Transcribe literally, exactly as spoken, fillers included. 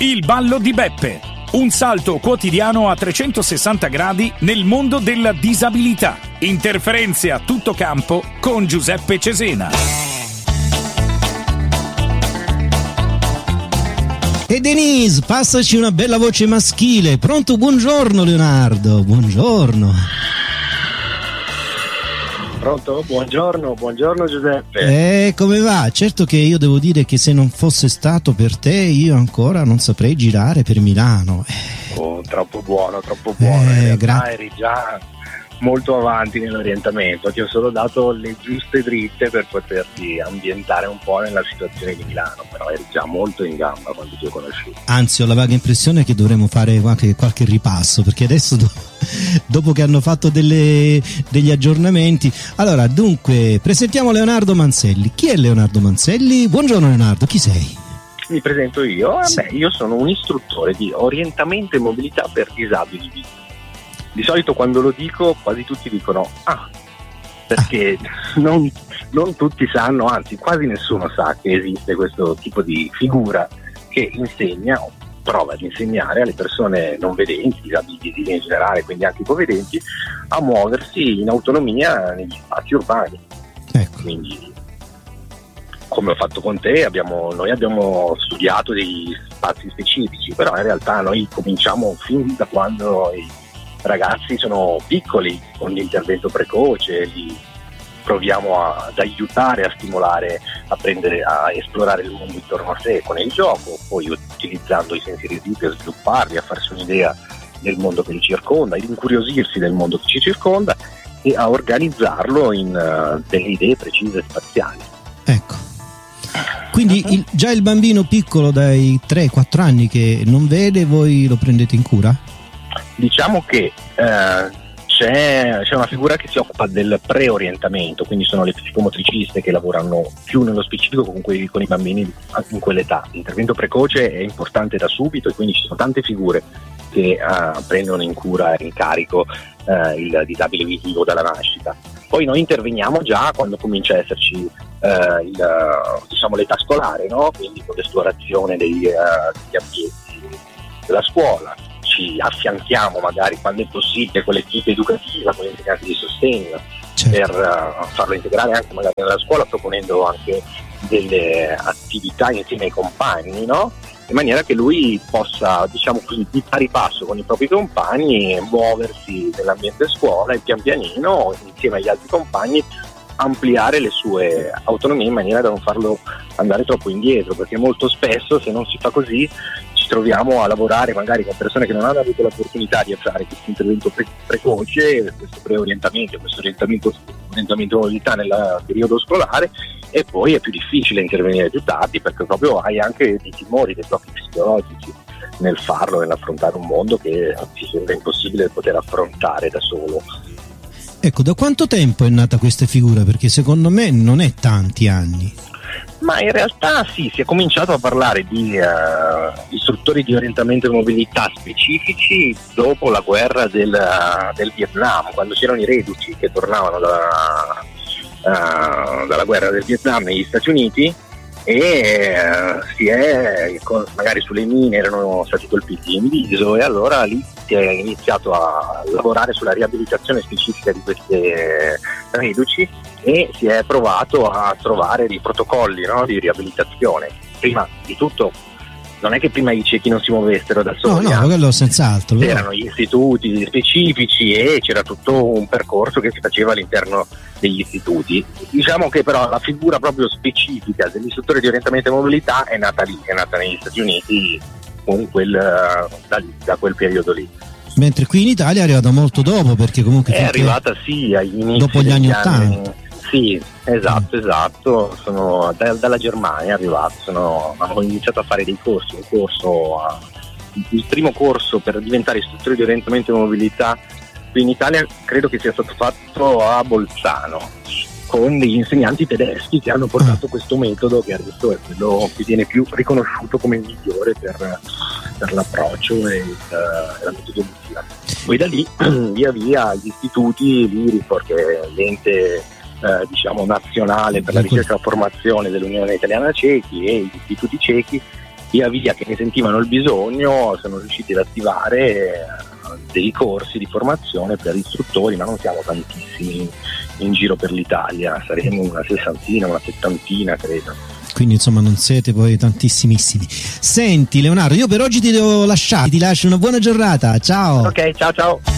Il ballo di Beppe, un salto quotidiano a trecentosessanta gradi nel mondo della disabilità. Interferenze a tutto campo con Giuseppe Cesena. E Denise, passaci una bella voce maschile. Pronto? Buongiorno Leonardo, buongiorno. Pronto? Buongiorno, buongiorno Giuseppe. Eh, come va? Certo che io devo dire che se non fosse stato per te io ancora non saprei girare per Milano. Oh, troppo buono, troppo buono. Eh, In realtà gra- eri già molto avanti nell'orientamento, ti ho solo dato le giuste dritte per poterti ambientare un po' nella situazione di Milano, però eri già molto in gamba quando ti ho conosciuto. Anzi, ho la vaga impressione che dovremmo fare qualche, qualche ripasso, perché adesso do, dopo che hanno fatto delle, degli aggiornamenti. Allora, dunque, presentiamo Leonardo Manzelli. Chi è Leonardo Manzelli? Buongiorno Leonardo, chi sei? Mi presento io, Sì. Beh, io sono un istruttore di orientamento e mobilità per disabili. Di solito quando lo dico quasi tutti dicono ah, perché ah. Non, non tutti sanno, anzi quasi nessuno sa che esiste questo tipo di figura che insegna o prova ad insegnare alle persone non vedenti, disabili in generale, quindi anche ipovedenti, a muoversi in autonomia negli spazi urbani. Ecco. Quindi, come ho fatto con te, abbiamo, noi abbiamo studiato degli spazi specifici, però in realtà noi cominciamo fin da quando i ragazzi sono piccoli, con l'intervento precoce, li proviamo a, ad aiutare, a stimolare, a prendere, a esplorare il mondo intorno a sé con il gioco, poi utilizzando i sensi visivi per svilupparli, a farsi un'idea del mondo che li circonda, ad incuriosirsi del mondo che ci circonda e a organizzarlo in uh, delle idee precise spaziali. Ecco. Quindi il, già il bambino piccolo dai tre quattro anni che non vede, voi lo prendete in cura? Diciamo che eh, c'è, c'è una figura che si occupa del preorientamento, quindi sono le psicomotriciste che lavorano più nello specifico con, quei, con i bambini in quell'età. L'intervento precoce è importante da subito e quindi ci sono tante figure che eh, prendono in cura e in carico eh, il disabile visivo dalla nascita. Poi noi interveniamo già quando comincia a esserci eh, il, diciamo, l'età scolare, no? Quindi con l'esplorazione degli, uh, degli ambienti della scuola. Ci affianchiamo magari quando è possibile con l'equipe educativa, con gli insegnanti di sostegno, certo, per uh, farlo integrare anche magari nella scuola, proponendo anche delle attività insieme ai compagni, no? In maniera che lui possa, diciamo così, di pari passo con i propri compagni muoversi nell'ambiente scuola e pian pianino, insieme agli altri compagni, ampliare le sue autonomie in maniera da non farlo andare troppo indietro, perché molto spesso se non si fa così ci troviamo a lavorare magari con persone che non hanno avuto l'opportunità di fare questo intervento pre- precoce, questo preorientamento, questo orientamento, orientamento mobilità nel periodo scolare, e poi è più difficile intervenire più tardi perché proprio hai anche dei timori, dei blocchi psicologici nel farlo, nell'affrontare un mondo che ti sembra impossibile poter affrontare da solo. Ecco, da quanto tempo è nata questa figura? Perché secondo me non è tanti anni. Ma in realtà sì, si è cominciato a parlare di uh, istruttori di orientamento e mobilità specifici dopo la guerra del, uh, del Vietnam, quando c'erano i reduci che tornavano da, uh, dalla guerra del Vietnam negli Stati Uniti e uh, si è, magari sulle mine erano stati colpiti in viso, e allora lì si è iniziato a lavorare sulla riabilitazione specifica di queste reduci e si è provato a trovare dei protocolli, no, di riabilitazione. Prima di tutto non è che prima i ciechi non si muovessero da soli, no, no, quello senz'altro. c'erano gli istituti specifici e c'era tutto un percorso che si faceva all'interno degli istituti. Diciamo che però la figura proprio specifica dell'istruttore di orientamento e mobilità è nata lì, è nata negli Stati Uniti con quel, da, da quel periodo lì. Mentre qui in Italia è arrivata molto dopo, perché comunque è arrivata sì agli inizi dopo gli anni degli ottanta. Sì, esatto, esatto. Sono da, dalla Germania è arrivato, sono, hanno iniziato a fare dei corsi, un corso a, il primo corso per diventare istruttore di orientamento e mobilità qui in Italia credo che sia stato fatto a Bolzano con degli insegnanti tedeschi che hanno portato questo metodo che adesso è quello che viene più riconosciuto come il migliore per, per l'approccio e il, la metodologia. Poi da lì via via gli istituti l'IRIFOR, che è l'ente eh, diciamo nazionale per la ricerca e la formazione dell'Unione Italiana Cechi, e gli istituti cechi via via che ne sentivano il bisogno sono riusciti ad attivare dei corsi di formazione per istruttori, ma non siamo tantissimi in giro per l'Italia, saremo una sessantina, una settantina credo. Quindi insomma non siete poi tantissimissimi. Senti Leonardo, io per oggi ti devo lasciare, ti lascio una buona giornata, ciao. Ok, ciao ciao.